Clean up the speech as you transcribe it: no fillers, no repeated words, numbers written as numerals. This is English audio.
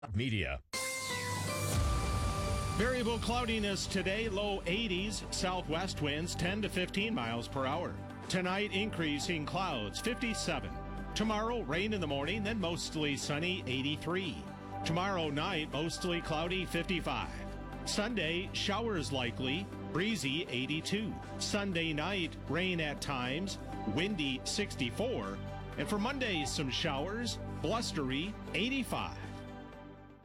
Media. Variable cloudiness today, low 80s, southwest winds 10 to 15 miles per hour. Tonight, increasing clouds, 57. Tomorrow, rain in the morning, then mostly sunny, 83. Tomorrow night, mostly cloudy, 55. Sunday, showers likely, breezy, 82. Sunday night, rain at times, windy, 64. And for Monday, some showers, blustery, 85.